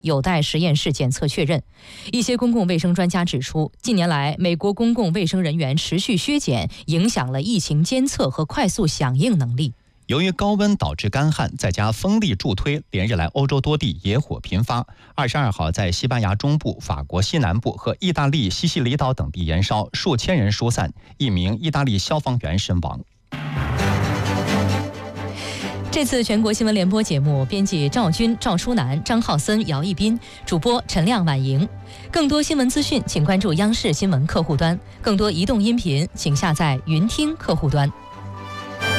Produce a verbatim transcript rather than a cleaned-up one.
有待实验室检测确认。一些公共卫生专家指出，近年来美国公共卫生人员持续削减，影响了疫情监测和快速响应能力。 由于高温导致干旱，再加风力助推，连日来欧洲多地野火频发。二十二号，在西班牙中部、法国西南部和意大利西西里岛等地燃烧，数千人疏散，一名意大利消防员身亡。 这次全国新闻联播节目，编辑赵军、赵舒南、张浩森、姚一斌，主播陈亮、婉莹。更多新闻资讯，请关注央视新闻客户端；更多移动音频，请下载云听客户端。